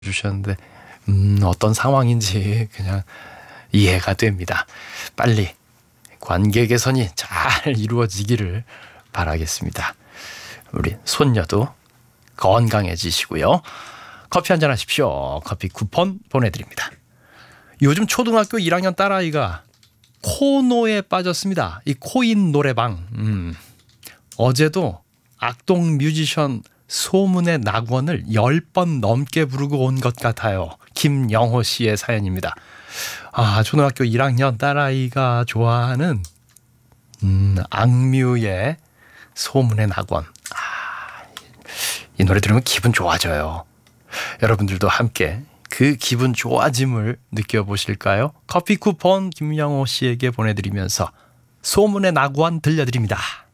주셨는데 어떤 상황인지 그냥 이해가 됩니다. 빨리 관계 개선이 잘 이루어지기를 바라겠습니다. 우리 손녀도 건강해지시고요. 커피 한잔 하십시오. 커피 쿠폰 보내드립니다. 요즘 초등학교 1학년 딸아이가 코노에 빠졌습니다. 이 코인 노래방. 어제도 악동 뮤지션 소문의 낙원을 10번 넘게 부르고 온 것 같아요. 김영호 씨의 사연입니다. 초등학교 1학년 딸아이가 좋아하는 악뮤의 소문의 낙원. 이 노래 들으면 기분 좋아져요. 여러분들도 함께 그 기분 좋아짐을 느껴보실까요? 커피 쿠폰 김영호 씨에게 보내드리면서 소문의 낙원 들려드립니다.